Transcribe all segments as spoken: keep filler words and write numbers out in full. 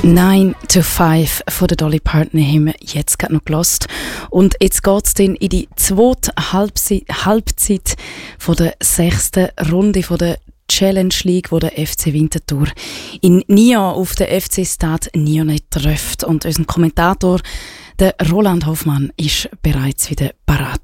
nine to five von der Dolly Parton haben wir jetzt gerade noch gehört. Und jetzt geht es dann in die zweite Halbzeit, Halbzeit von der sechsten Runde von der Challenge League, wo der F C Winterthur in Nyon auf den F C Stade Nyonnais trifft. Und unser Kommentator, der Roland Hoffmann, ist bereits wieder parat.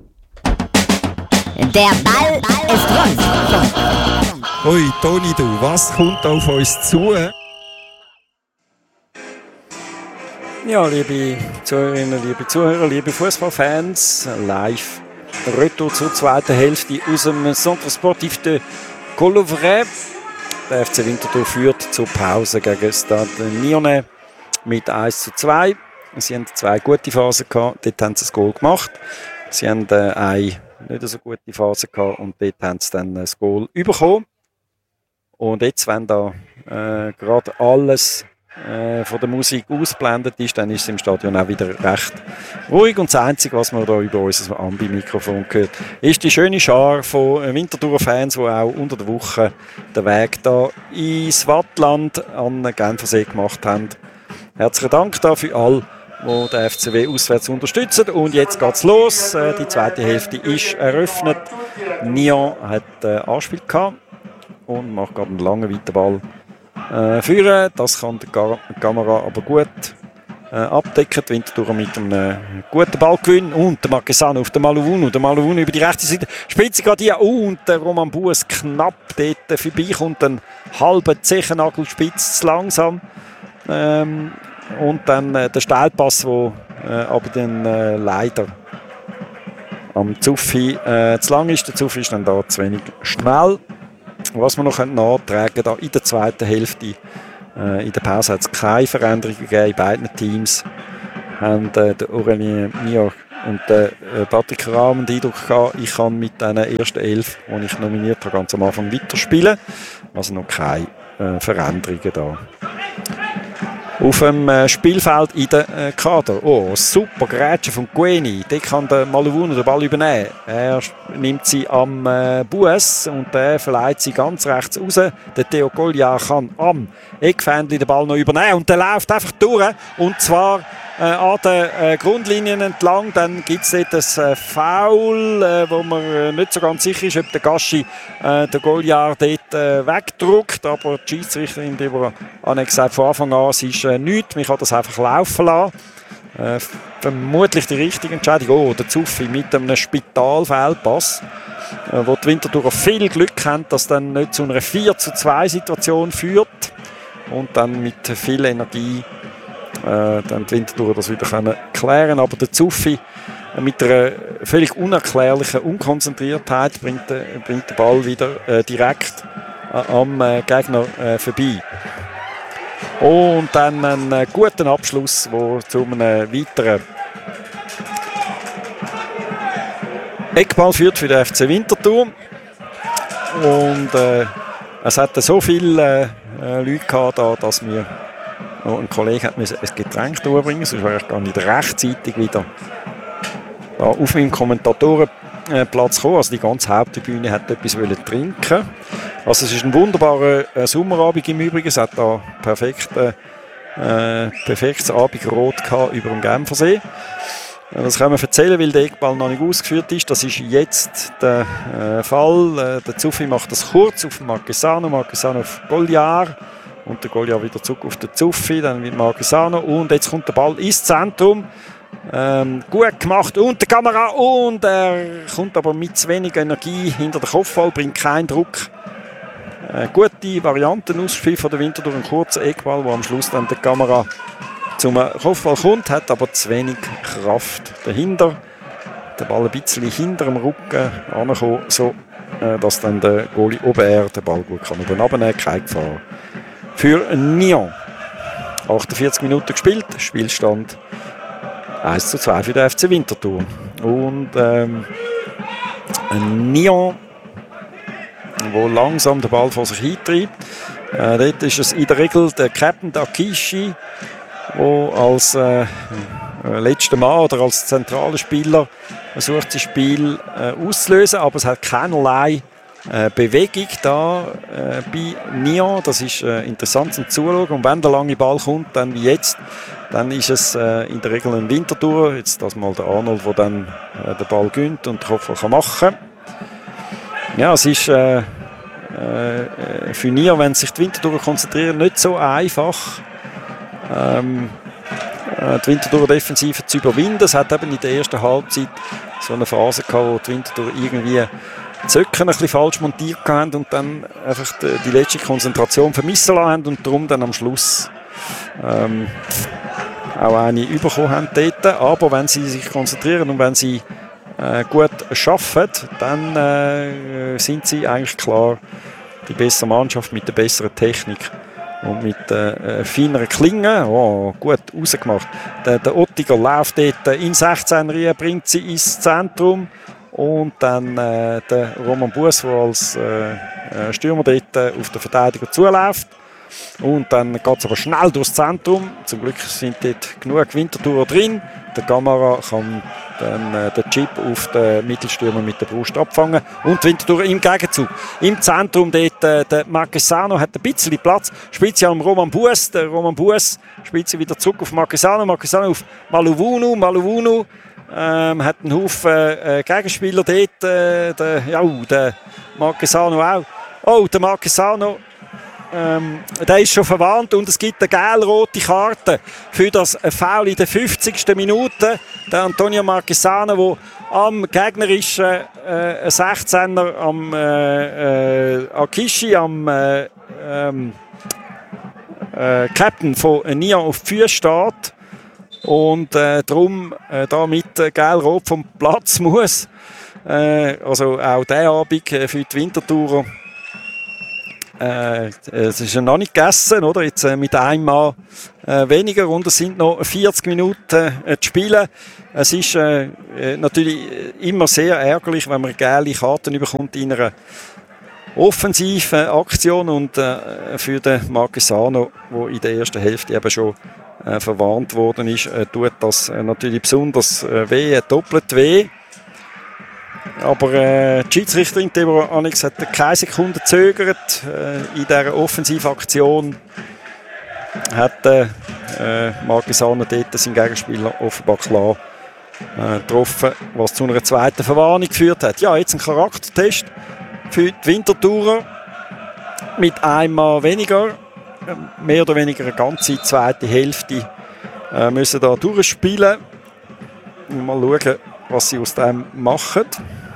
Der Ball ist rund. Hoi, Toni, du, was kommt auf uns zu? Ja, liebe Zuhörerinnen, liebe Zuhörer, liebe Fußballfans, live Retour zur zweiten Hälfte aus dem Centre Sportif de Collovray. Der F C Winterthur führt zur Pause gegen Stade Nyonnais mit eins zu zwei. Sie haben zwei gute Phasen gehabt, dort haben sie das Goal gemacht. Sie haben äh, eine nicht so gute Phase gehabt und dort haben sie dann das Goal bekommen. Und jetzt, wenn da äh, gerade alles äh, von der Musik ausblendet ist, dann ist es im Stadion auch wieder recht ruhig. Und das Einzige, was man da über unser Ambi-Mikrofon hört, ist die schöne Schar von Winterthurer Fans, die auch unter der Woche den Weg da ins Wattland an Genfersee gemacht haben. Herzlichen Dank dafür all, die den F C W auswärts unterstützen. Und jetzt geht's los. Die zweite Hälfte ist eröffnet. Nyon hat äh, Anspiel gehabt und macht gerade einen langen Weiterball äh, führen. Das kann die Kamera aber gut äh, abdecken. Die Winterthur mit einem guten Ballgewinn. Und der Marquesano auf den Malounou. Der Malounou über die rechte Seite. Spitze gerade hier. Und der Roman Bues knapp dort vorbeikommt. Einen halben Zechennagel spitz zu langsam. Ähm, und dann äh, der Steilpass, der äh, aber dann äh, leider am Zuffi äh, zu lang ist. Der Zuffi ist dann da zu wenig schnell. Was wir noch nachtragen können, in der zweiten Hälfte, äh, in der Pause hat es keine Veränderungen gegeben in beiden Teams. Haben äh, der Aurélien Mior und der äh, Patrick Rahm den Eindruck gehabt, ich kann mit den ersten elf, die ich nominiert habe, ganz am Anfang weiterspielen. Also noch keine äh, Veränderungen da. Auf dem äh, Spielfeld in der äh, Kader. Oh, super Grätsche von Gueni. Dort kann der Malounou den Ball übernehmen. Er nimmt sie am äh, Bues und der verleiht sie ganz rechts raus. Der Theo Golliard kann am Eckfähnchen den Ball noch übernehmen und der läuft einfach durch. Und zwar äh, an den äh, Grundlinien entlang. Dann gibt es dort ein äh, Foul, äh, wo man äh, nicht so ganz sicher ist, ob der Gaschi äh, den Golliard dort äh, wegdrückt. Aber die Schiedsrichterin, die hat gesagt von Anfang an, es ist äh, nichts. Man kann das einfach laufen lassen. Äh, vermutlich die richtige Entscheidung. Oh, der Zuffi mit einem Spitalfehlpass, äh, wo die Winterthurer viel Glück haben, dass dann nicht zu einer vier zu zwei Situation führt und dann mit viel Energie äh, dann die Winterthurer das wieder können klären. Aber der Zuffi äh, mit einer völlig unerklärlichen Unkonzentriertheit bringt, äh, bringt den Ball wieder äh, direkt äh, am äh, Gegner äh, vorbei. Und dann einen guten Abschluss, der zu einem weiteren Eckball führt für den F C Winterthur. Und äh, es hat so viele äh, Leute gehabt, da, dass mir noch ein Kollege hat ein Getränk durchbringen, sonst wäre ich gar nicht rechtzeitig wieder da auf meinem Kommentatorenplatz gekommen. Also die ganze Haupttribüne hat etwas trinken. Also es ist ein wunderbarer äh, Sommerabend im Übrigen. Es hat da perfekt, äh, perfektes Abendrot gehabt über dem Genfersee. Das können wir erzählen, weil der Eckball noch nicht ausgeführt ist. Das ist jetzt der äh, Fall. Äh, der Zuffi macht das kurz auf Marquesano, Marquesano auf Golliard und der Golliard wieder zurück auf den Zuffi, dann mit Marquesano und jetzt kommt der Ball ins Zentrum. Ähm, gut gemacht und der Kamera und er kommt aber mit zu wenig Energie hinter den Kopfball, bringt keinen Druck. Äh, gute Variantenausspiel von der Winterthur, ein kurzer Eckball, wo am Schluss dann die Kamera zum Kopfball kommt, hat aber zu wenig Kraft dahinter. Der Ball ein bisschen hinter dem Rücken ankommt, so äh, dass dann der Goalie Aubert den Ball gut kann übernehmen, keine Gefahr für Nyon. achtundvierzig Minuten gespielt, Spielstand eins zu zwei für den F C Winterthur. Und ähm, Nyon, wo langsam den Ball vor sich hintreibt. Äh, dort ist es in der Regel der Captain Akishi, der als äh, letzter Mann oder als zentraler Spieler versucht, das Spiel äh, auszulösen. Aber es hat keinerlei äh, Bewegung da äh, bei Nyon. Das ist äh, interessant zum Zuschauen. Und wenn der lange Ball kommt, dann wie jetzt, dann ist es äh, in der Regel ein Winterthur. Jetzt das mal der Arnold, der dann äh, den Ball gönnt und den Kopfball kann machen. Ja, es ist äh, äh, für Nyon, wenn sich die Winterthur konzentrieren, nicht so einfach. Ähm, äh, die Winterthur Defensive zu überwinden. Es hat eben in der ersten Halbzeit so eine Phase gehabt, wo die Winterthur irgendwie die Zöcken ein bisschen falsch montiert haben und dann einfach die, die letzte Konzentration vermissen lassen haben und darum dann am Schluss ähm, auch eine bekommen haben dort. Aber wenn sie sich konzentrieren und wenn sie äh, gut arbeiten, dann äh, sind sie eigentlich klar die bessere Mannschaft mit der besseren Technik und mit äh, feineren Klingen. Oh, gut rausgemacht. Der, der Ottiger läuft dort in sechzehner, bringt sie ins Zentrum. Und dann äh, der Roman Buess, der als äh, Stürmer dort äh, auf den Verteidiger zuläuft. Und dann geht es aber schnell durchs Zentrum. Zum Glück sind dort genug Winterthurer drin. Der Kamera kann dann äh, den Chip auf den Mittelstürmer mit der Brust abfangen. Und die Winterthurer im Gegenzug. Im Zentrum dort äh, der Marquesano hat ein bisschen Platz. Spielt sie am Roman Buess. Der Roman Buess spielt sie wieder zurück auf Marquesano. Marquesano auf Maluvunu. Maluvunu ähm, hat einen Haufen äh, Gegenspieler dort. Äh, der, ja, der Marquesano auch. Oh, der Marquesano. Ähm, der ist schon verwandt und es gibt eine gelb-rote Karte für das Foul in der fünfzigsten Minute. Der Antonio Marquesano, der am gegnerischen äh, sechzehner, am äh, äh, Akishi, am äh, ähm, äh, Captain von Nyon auf die Füße steht und äh, darum äh, da mit äh, gelb-rot vom Platz muss. Äh, also auch dieser Abend äh, für die Winterthurer. Äh, es ist ja noch nicht gegessen, oder? Jetzt äh, mit einem Mann äh, weniger und es sind noch vierzig Minuten äh, zu spielen. Es ist äh, natürlich immer sehr ärgerlich, wenn man gelbe Karten bekommt in einer offensiven Aktion und äh, für den Marquesano, der in der ersten Hälfte eben schon äh, verwarnt worden ist, äh, tut das äh, natürlich besonders äh, weh, doppelt weh. Aber äh, die Schiedsrichterin Deborah Annix hat keine Sekunde gezögert. Äh, in dieser Offensivaktion hat äh, Marquesano dort seinen Gegenspieler offenbar klar äh, getroffen, was zu einer zweiten Verwarnung geführt hat. Ja, jetzt ein Charaktertest für die Winterthurer mit einem Mann weniger. Äh, mehr oder weniger eine ganze zweite Hälfte äh, müssen da durchspielen. Mal schauen, was sie aus dem machen.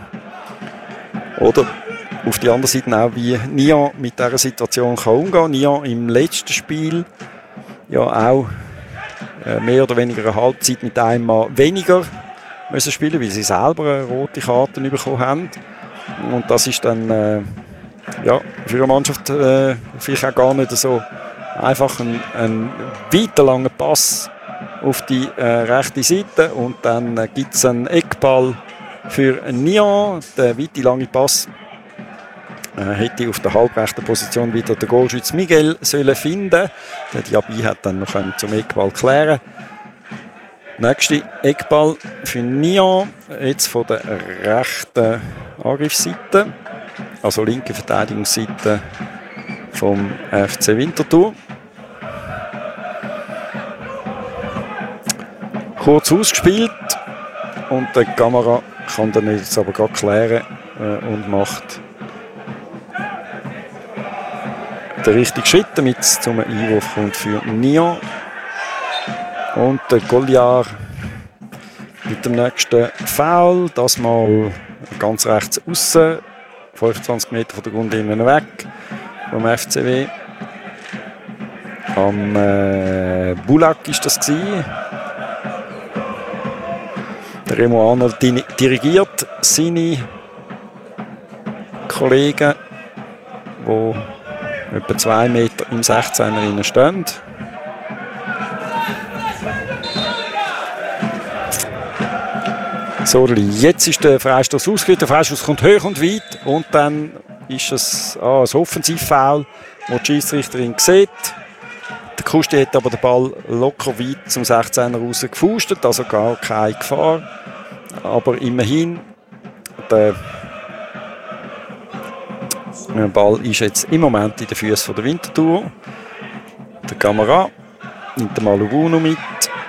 Oder auf die andere Seite auch, wie Nyon mit dieser Situation kann umgehen kann. Nyon im letzten Spiel ja auch äh, mehr oder weniger eine Halbzeit mit einem Mann weniger müssen spielen, weil sie selber rote Karten bekommen haben. Und das ist dann äh, ja, für eine Mannschaft äh, vielleicht auch gar nicht so einfach ein, ein weiter langer Pass auf die äh, rechte Seite und dann äh, gibt es einen Eckball für Nyon. Der weite lange Pass äh, hätte auf der halbrechten Position wieder der Goalschütze Miguel sollen finden. Der Diaby hat dann noch zum Eckball klären. Nächster Eckball für Nyon, jetzt von der rechten Angriffsseite, also linke Verteidigungsseite vom F C Winterthur. Kurz ausgespielt und der Kamera kann dann jetzt aber gerade klären äh, und macht den richtigen Schritt, damit es zum Einwurf kommt für Nyon. Und der Golliard mit dem nächsten Foul, das mal ganz rechts aussen, fünfundzwanzig Meter von der Grundlinie weg vom F C W. Am äh, Bulak ist das gewesen. Der Remo Arnold dirigiert seine Kollegen, die etwa zwei Meter im sechzehner stehen. So, jetzt ist der Freistoß ausgeführt. Der Freistoß kommt hoch und weit und dann ist es ah, ein Offensivfoul, das die Schiedsrichterin sieht. Der Kusti hat aber den Ball locker weit zum sechzehner raus gefustet, also gar keine Gefahr. Aber immerhin, der Der Ball ist jetzt im Moment in den Füßen der Winterthur. Der Kamera nimmt den Maluvuno mit.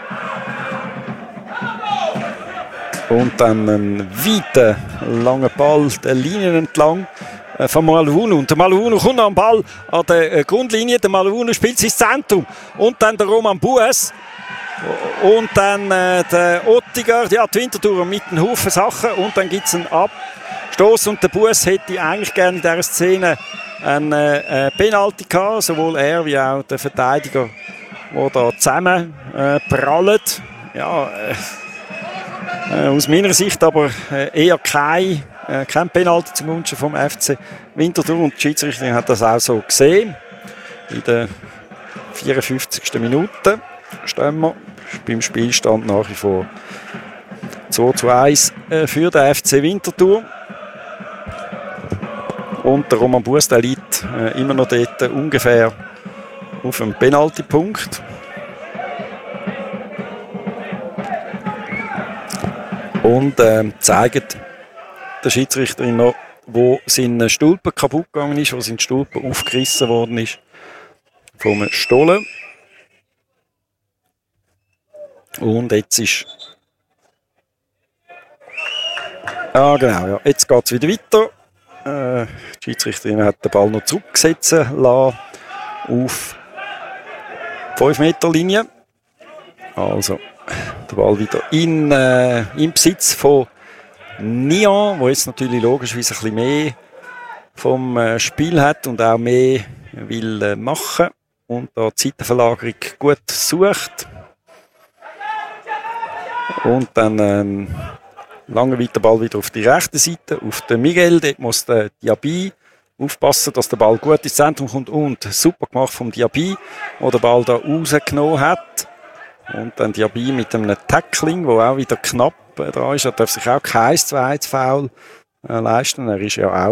Und dann ein weiter, langer Ball der Linien entlang von Maluvuno. Und der Maluvuno kommt am Ball an der Grundlinie. Der Maluvuno spielt ins Zentrum. Und dann der Roman Bues. Und dann äh, der Ottiger. Ja, die Winterthur mit einem Haufen Sachen. Und dann gibt es einen Abstoß. Und der Bues hätte eigentlich gerne in dieser Szene einen äh, Penalty gehabt. Sowohl er wie auch der Verteidiger, die da zusammen äh, prallen. Ja, äh, Äh, aus meiner Sicht aber äh, eher kein, äh, kein Penalty zum Gunsten vom F C Winterthur. Und die Schiedsrichterin hat das auch so gesehen. In der vierundfünfzigsten Minute stehen wir beim Spielstand nach wie vor zwei zu eins äh, für den F C Winterthur. Und der Roman Bues, der liegt äh, immer noch dort äh, ungefähr auf einem Penaltypunkt. Und äh, zeigt der Schiedsrichterin noch, wo sein Stulpen kaputt gegangen ist, wo sein Stulpen aufgerissen worden ist vom Stollen. Und jetzt ist... Ah, genau, ja. Jetzt geht es wieder weiter. Äh, die Schiedsrichterin hat den Ball noch zurücksetzen lassen auf die fünf Meter Linie. Also... Der Ball wieder in, äh, im Besitz von Nian, der jetzt natürlich logischerweise ein bisschen mehr vom äh, Spiel hat und auch mehr will äh, machen und da die Zeitenverlagerung gut sucht. Und dann ähm, lange weiter Ball wieder auf die rechte Seite, auf den Miguel. Dort muss der Diaby aufpassen, dass der Ball gut ins Zentrum kommt und super gemacht vom Diaby, der den Ball da rausgenommen hat. Und dann Diaby mit einem Tackling, der auch wieder knapp äh, dran ist. Er darf sich auch kein zweites Foul äh, leisten. Er ist ja auch